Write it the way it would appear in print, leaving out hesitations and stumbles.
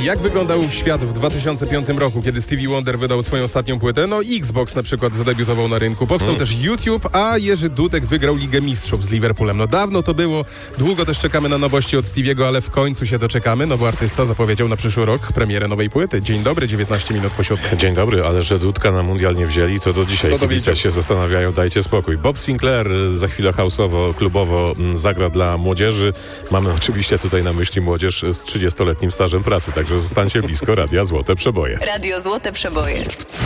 Jak wyglądał świat w 2005 roku, kiedy Stevie Wonder wydał swoją ostatnią płytę? No Xbox na przykład zadebiutował na rynku. Powstał też YouTube, a Jerzy Dudek wygrał Ligę Mistrzów z Liverpoolem. No dawno to było, długo też czekamy na nowości od Stevie'ego, ale w końcu się doczekamy, no bo artysta zapowiedział na przyszły rok premierę nowej płyty. Dzień dobry, 19 minut po 7. Dzień dobry, ale że Dudka na mundial nie wzięli, to do dzisiaj No to kibice widzę. się zastanawiają, dajcie spokój. Bob Sinclair za chwilę house'owo, klubowo zagra dla młodzieży. Mamy oczywiście tutaj na myśli młodzież z 30-letnim stażem pracy, także zostańcie blisko Radia Złote Przeboje. Radio Złote Przeboje.